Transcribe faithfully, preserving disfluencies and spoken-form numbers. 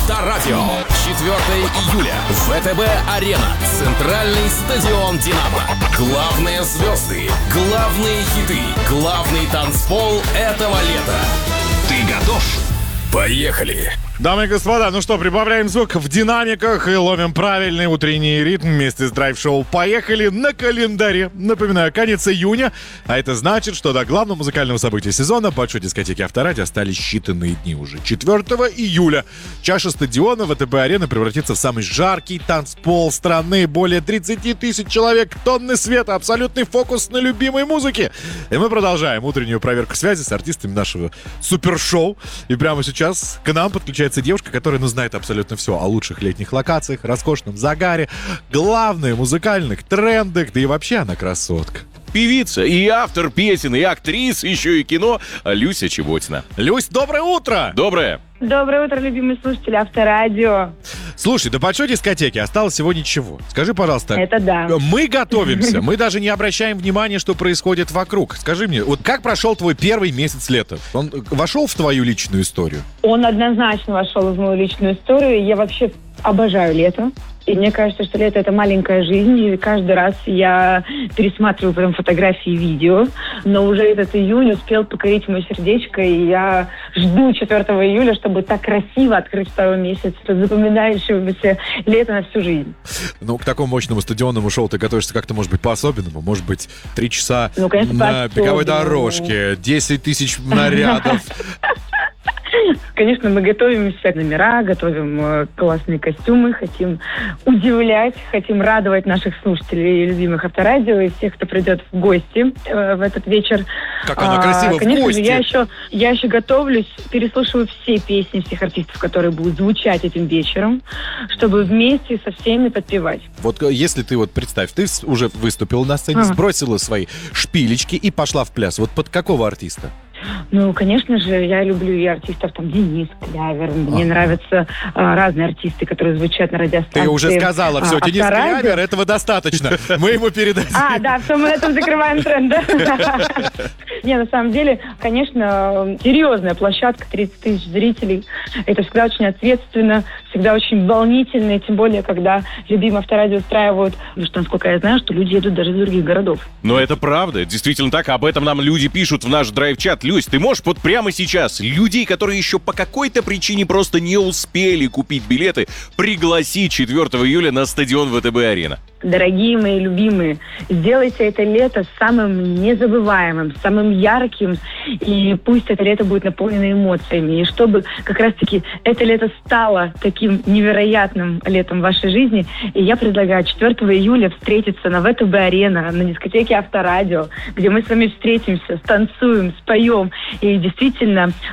Авторадио. четвёртого июля. ВТБ-арена. Центральный стадион «Динамо». Главные звезды, главные хиты, главный танцпол этого лета. Ты готов? Поехали! Дамы и господа, ну что, прибавляем звук в динамиках и ловим правильный утренний ритм вместе с драйв-шоу. Поехали на календаре. Напоминаю, конец июня, а это значит, что до главного музыкального события сезона большой дискотеки Авторадио остались считанные дни уже. четвёртого июля чаша стадиона ВТБ-арены превратится в самый жаркий танцпол страны. Более тридцать тысяч человек, тонны света, абсолютный фокус на любимой музыке. И мы продолжаем утреннюю проверку связи с артистами нашего супершоу. И прямо сейчас к нам подключается девушка, которая, ну, знает абсолютно все о лучших летних локациях, роскошном загаре, главных музыкальных трендах, да и вообще она красотка. Певица, и автор песен, и актриса, еще и кино Люся Чеботина. Люсь, доброе утро! Доброе! Доброе утро, любимые слушатели Авторадио. Слушай, до большой дискотеки осталось всего ничего. Скажи, пожалуйста, Это да. мы готовимся, мы даже не обращаем внимания, что происходит вокруг. Скажи мне, вот как прошел твой первый месяц лета? Он вошел в твою личную историю? Он однозначно вошел в мою личную историю. Я вообще обожаю лето. И мне кажется, что лето — это маленькая жизнь, и каждый раз я пересматриваю потом фотографии и видео, но уже этот июнь успел покорить мое сердечко, и я жду четвёртого июля, чтобы так красиво открыть второй месяц запоминающегося лета на всю жизнь. Ну, к такому мощному стадионному шоу ты готовишься как-то, может быть, по-особенному, может быть, три часа ну, конечно, на беговой дорожке, десять тысяч нарядов. Конечно, мы готовимся к номера, готовим э, классные костюмы, хотим удивлять, хотим радовать наших слушателей и любимых Авторадио и всех, кто придет в гости э, в этот вечер. Как она красиво, а, конечно в гости! Же, я еще, я еще готовлюсь, переслушиваю все песни всех артистов, которые будут звучать этим вечером, чтобы вместе со всеми подпевать. Вот если ты вот представь, ты уже выступила на сцене, ага. сбросила свои шпилечки и пошла в пляс. Вот под какого артиста? Ну, конечно же, я люблю и артистов, там, Денис Клявер. Мне а. нравятся а, разные артисты, которые звучат на радиостанции. Ты уже сказала, все, а, Денис Авторадио. Клявер, этого достаточно. Мы ему передадим. А, да, все, мы на этом закрываем тренд, да? Не, на самом деле, конечно, серьезная площадка, тридцать тысяч зрителей. Это всегда очень ответственно, всегда очень волнительно, и тем более, когда любимые Авторадио устраивают, потому что, насколько я знаю, что люди едут даже из других городов. Но это правда, действительно так, об этом нам люди пишут в наш драйв-чат. Люсь, ты можешь вот прямо сейчас людей, которые еще по какой-то причине просто не успели купить билеты, пригласить четвёртого июля на стадион ВТБ-арена? Дорогие мои любимые, сделайте это лето самым незабываемым, самым ярким, и пусть это лето будет наполнено эмоциями. И чтобы как раз-таки это лето стало таким невероятным летом в вашей жизни, и я предлагаю четвёртого июля встретиться на ВТБ-арена, на дискотеке Авторадио, где мы с вами встретимся, станцуем, споем, и действительно